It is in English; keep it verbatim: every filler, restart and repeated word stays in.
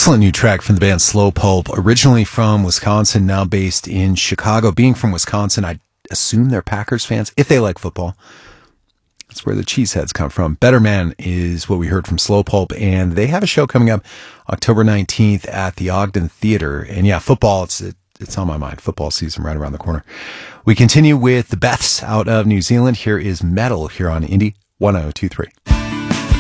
Excellent new track from the band Slow Pulp, originally from Wisconsin, now based in Chicago. Being from Wisconsin, I assume they're Packers fans, if they like football. That's where the cheeseheads come from. Better Man is what we heard from Slow Pulp, and they have a show coming up October nineteenth at the Ogden Theater. And yeah, football, it's it, it's on my mind. Football season right around the corner. We continue with the Beths out of New Zealand. Here is Metal here on Indie one oh two three.